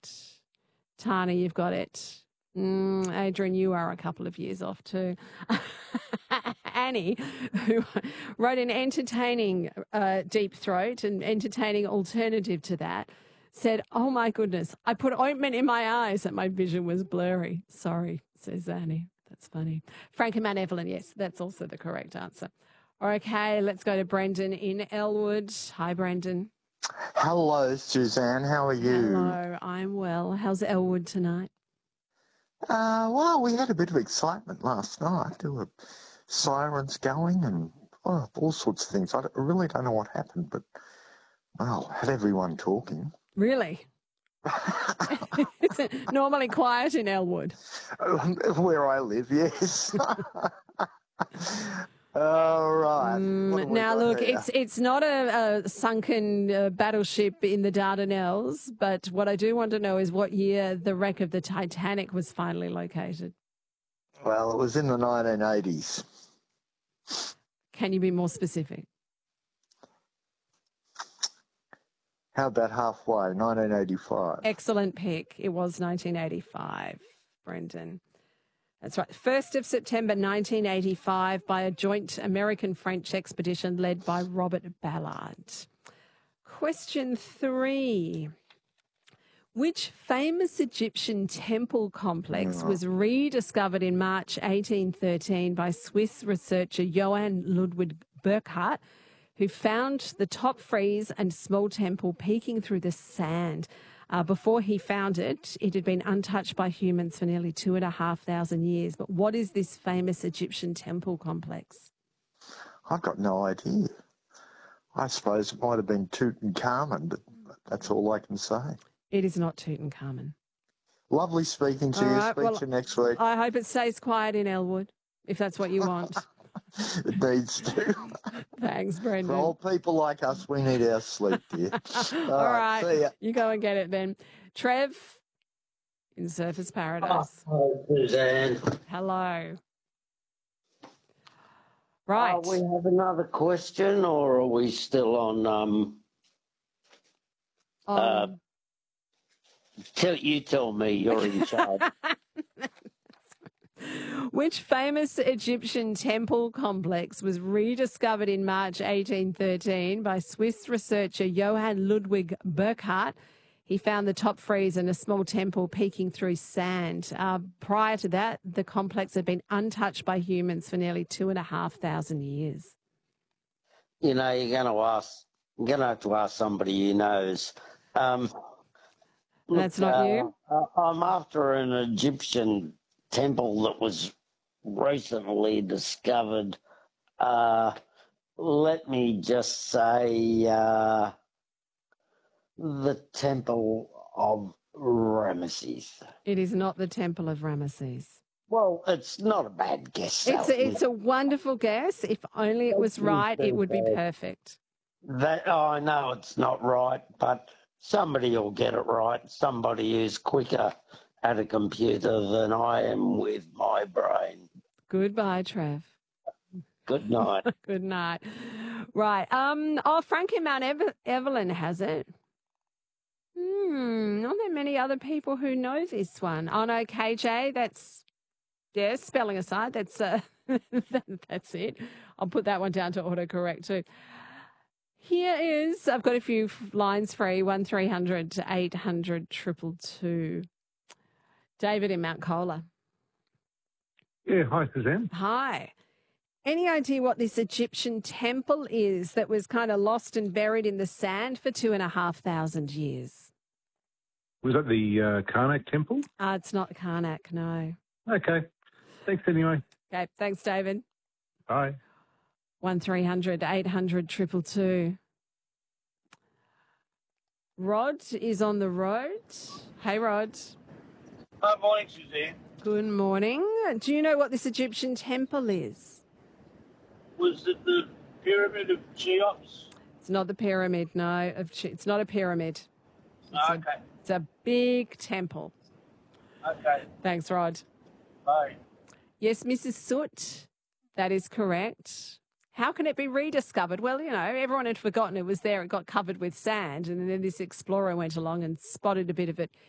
correct. Tana, you've got it. Adrian, you are a couple of years off too. Annie, who wrote an entertaining Deep Throat, an entertaining alternative to that, said, "Oh my goodness, I put ointment in my eyes and my vision was blurry." Sorry, says Annie. That's funny. Frank and Mount Evelyn, yes, that's also the correct answer. Okay, let's go to Brendan in Elwood. Hi, Brendan. Hello, Suzanne. How are you? Hello, I'm well. How's Elwood tonight? Well, we had a bit of excitement last night. There were sirens going and all sorts of things. I really don't know what happened, but, well, had everyone talking. Really? Is it normally quiet in Elwood? Where I live, yes. All right. Now, look, it's not a sunken battleship in the Dardanelles, but what I do want to know is what year the wreck of the Titanic was finally located. Well, it was in the 1980s. Can you be more specific? How about halfway, 1985? Excellent pick. It was 1985, Brendan. That's right. 1st of September 1985 by a joint American-French expedition led by Robert Ballard. Question 3. Which famous Egyptian temple complex was rediscovered in March 1813 by Swiss researcher Johann Ludwig Burckhardt, who found the top frieze and small temple peeking through the sand? Before he found it, it had been untouched by humans for nearly 2,500 years. But what is this famous Egyptian temple complex? I've got no idea. I suppose it might have been Tutankhamun, but that's all I can say. It is not Tutankhamun. Lovely speaking to you. Speak to you next week. I hope it stays quiet in Elwood, if that's what you want. It needs to. Thanks, Brendan. For old people like us, we need our sleep, dear. All right. See ya. You go and get it then. Trev in Surfers Paradise. Hello, Suzanne. Hello. Right. We have another question, or are we still on... you tell me, you're in charge. Which famous Egyptian temple complex was rediscovered in March 1813 by Swiss researcher Johann Ludwig Burckhardt? He found the top frieze and a small temple peeking through sand. Prior to that, the complex had been untouched by humans for nearly 2,500 years. You know, you're going to have to ask somebody who knows. That's not you? I'm after an Egyptian temple that was recently discovered. Let me just say the Temple of Ramesses. It is not the Temple of Ramesses. Well, it's not a bad guess. It's a wonderful guess. If only it was right, it would be perfect. I know it's not right, but somebody will get it right. Somebody who's quicker at a computer than I am with my brain. Goodbye, Trev. Good night. Good night. Right. Frank in Mount Evelyn has it. Not that many other people who know this one. Oh, no, KJ, spelling aside, that's that's it. I'll put that one down to autocorrect too. Here is, I've got a few lines free, 1300 800 222. David in Mount Colah. Yeah, hi, Suzanne. Hi. Any idea what this Egyptian temple is that was kind of lost and buried in the sand for 2,500 years? Was that the Karnak temple? It's not Karnak, no. Okay. Thanks anyway. Okay, thanks, David. Bye. 1300 800 222. Rod is on the road. Hey, Rod. Good morning, Suzanne. Good morning. Do you know what this Egyptian temple is? Was it the Pyramid of Cheops? It's not the pyramid, no. It's not a pyramid. It's a big temple. Okay. Thanks, Rod. Bye. Yes, Mrs. Soot, that is correct. How can it be rediscovered? Well, you know, everyone had forgotten it was there. It got covered with sand, and then this explorer went along and spotted a bit of it